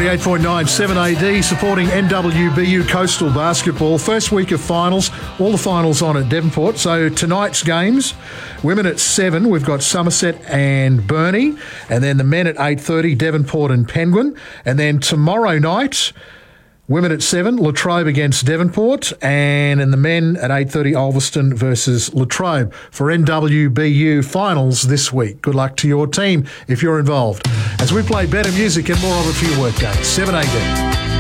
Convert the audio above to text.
98.9 7AD supporting NWBU Coastal Basketball. First week of finals, all the finals on at Devonport. So tonight's games, women at 7, we've got Somerset and Burnie. And then the men at 8:30, Devonport and Penguin. And then tomorrow night, women at 7, La Trobe against Devonport, and in the men at 8:30, Ulverston versus La Trobe for NWBU finals this week. Good luck to your team if you're involved. As we play better music and more of it for your work day. 7AD.